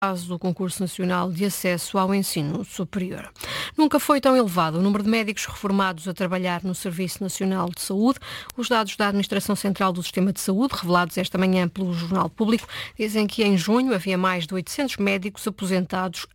do Concurso Nacional de Acesso ao Ensino Superior. Nunca foi tão elevado o número de médicos reformados a trabalhar no Serviço Nacional de Saúde. Os dados da Administração Central do Sistema de Saúde, revelados esta manhã pelo Jornal Público, dizem que em junho havia mais de 800 médicos aposentados